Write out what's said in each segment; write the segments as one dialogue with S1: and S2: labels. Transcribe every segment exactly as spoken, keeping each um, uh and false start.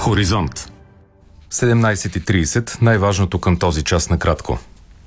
S1: Хоризонт.
S2: седемнайсет и трийсет. Най-важното към този час накратко.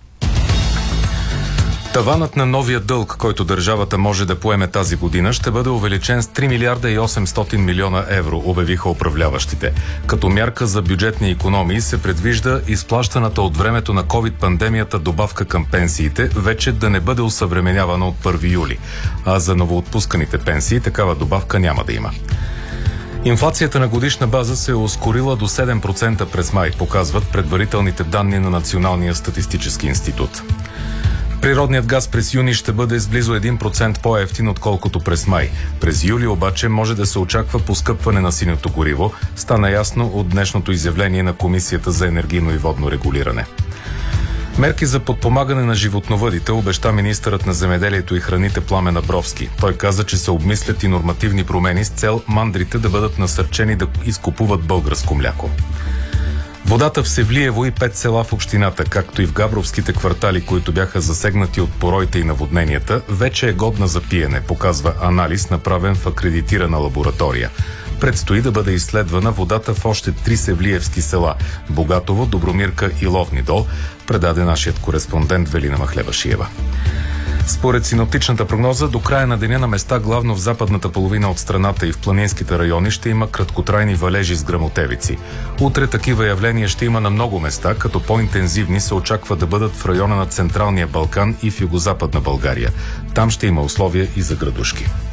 S2: Таванът на новия дълг, който държавата може да поеме тази година, ще бъде увеличен с три милиарда и осемстотин милиона евро, обявиха управляващите. Като мярка за бюджетни икономии се предвижда изплащаната от времето на ковид-пандемията добавка към пенсиите вече да не бъде осъвременявана от първи юли, а за новоотпусканите пенсии такава добавка няма да има. Инфлацията на годишна база се е ускорила до седем процента през май, показват предварителните данни на Националния статистически институт. Природният газ през юни ще бъде с близо един процент по-евтин, отколкото през май. През юли обаче може да се очаква поскъпване на синьото гориво, стана ясно от днешното изявление на Комисията за енергийно и водно регулиране. Мерки за подпомагане на животновъдите обеща министърът на земеделието и храните Пламен Абровски. Той каза, че се обмислят и нормативни промени с цел мандрите да бъдат насърчени да изкупуват българско мляко. Водата в Севлиево и пет села в общината, както и в габровските квартали, които бяха засегнати от пороите и наводненията, вече е годна за пиене, показва анализ, направен в акредитирана лаборатория. Предстои да бъде изследвана водата в още три севлиевски села – Богатово, Добромирка и Ловни дол, предаде нашият кореспондент Велина Махлевашиева. Според синоптичната прогноза, до края на деня на места, главно в западната половина от страната и в планинските райони, ще има краткотрайни валежи с гръмотевици. Утре такива явления ще има на много места, като по-интензивни се очаква да бъдат в района на Централния Балкан и в югозападна България. Там ще има условия и за градушки.